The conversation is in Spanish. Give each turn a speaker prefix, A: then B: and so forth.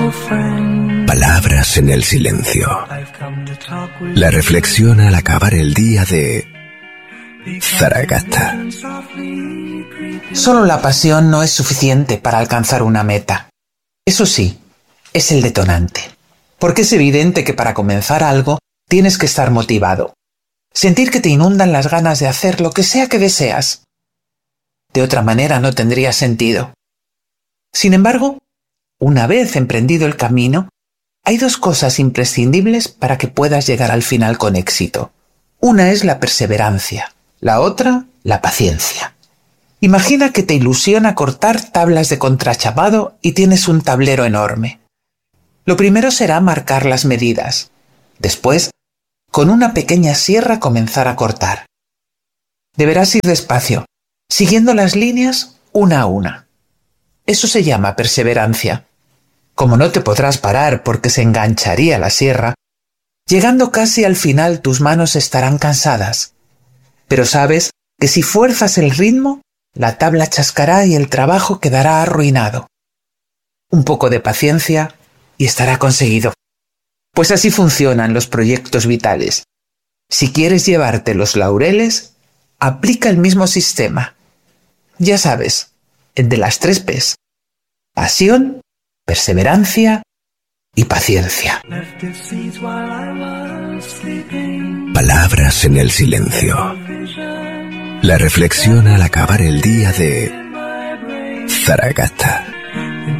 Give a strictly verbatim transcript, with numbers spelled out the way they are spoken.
A: Palabras en el silencio. La reflexión al acabar el día de Zaragata.
B: Solo la pasión no es suficiente para alcanzar una meta. Eso sí, es el detonante. Porque es evidente que para comenzar algo tienes que estar motivado. Sentir que te inundan las ganas de hacer lo que sea que deseas. De otra manera no tendría sentido. Sin embargo, una vez emprendido el camino, hay dos cosas imprescindibles para que puedas llegar al final con éxito. Una es la perseverancia, la otra, la paciencia. Imagina que te ilusiona cortar tablas de contrachapado y tienes un tablero enorme. Lo primero será marcar las medidas. Después, con una pequeña sierra comenzar a cortar. Deberás ir despacio, siguiendo las líneas una a una. Eso se llama perseverancia. Como no te podrás parar porque se engancharía la sierra, llegando casi al final tus manos estarán cansadas. Pero sabes que si fuerzas el ritmo, la tabla chascará y el trabajo quedará arruinado. Un poco de paciencia y estará conseguido. Pues así funcionan los proyectos vitales. Si quieres llevarte los laureles, aplica el mismo sistema. Ya sabes, el de las tres P's. Pasión, perseverancia y paciencia.
A: Palabras en el silencio. La reflexión al acabar el día de Zaragata.